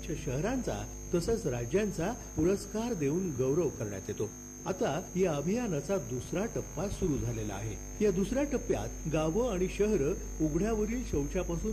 स्वच्छ शहरांचा तसंच राज्यांचा पुरस्कार देऊन गौरव करण्यात येतो। आता या अभियानाचा दुसरा टप्पा सुरू झालेला आहे। या दुसऱ्या टप्प्यात गावं आणि शहरं उघड्यावरील शौचापासून